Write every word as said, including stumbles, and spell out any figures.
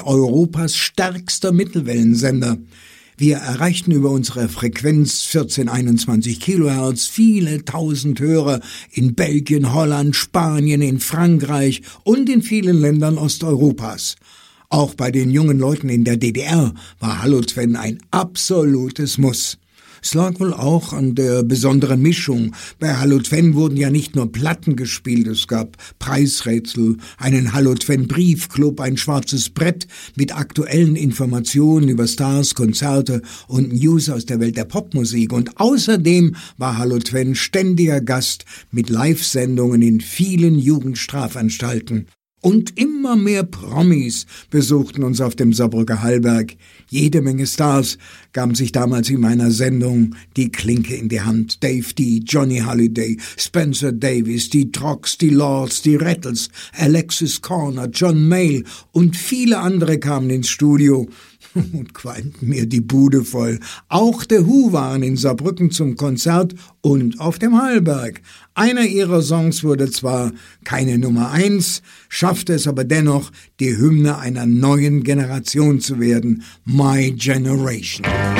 eigentlich Europas stärkster Mittelwellensender. Wir erreichten über unsere Frequenz vierzehnhunderteinundzwanzig Kilohertz viele tausend Hörer in Belgien, Holland, Spanien, in Frankreich und in vielen Ländern Osteuropas. Auch bei den jungen Leuten in der D D R war Hallo Twen ein absolutes Muss. Es lag wohl auch an der besonderen Mischung. Bei Hallo Twen wurden ja nicht nur Platten gespielt, es gab Preisrätsel, einen Hallo Twen Briefclub, ein schwarzes Brett mit aktuellen Informationen über Stars, Konzerte und News aus der Welt der Popmusik. Und außerdem war Hallo Twen ständiger Gast mit Live-Sendungen in vielen Jugendstrafanstalten. Und immer mehr Promis besuchten uns auf dem Saarbrücker Hallberg. Jede Menge Stars gaben sich damals in meiner Sendung die Klinke in die Hand. Dave D., Johnny Halliday, Spencer Davis, die Trox, die Lords, die Rattles, Alexis Corner, John Mayall und viele andere kamen ins Studio und qualmten mir die Bude voll. Auch The Who waren in Saarbrücken zum Konzert und auf dem Hallberg. Einer ihrer Songs wurde zwar keine Nummer eins, schaffte es aber dennoch, die Hymne einer neuen Generation zu werden, My Generation.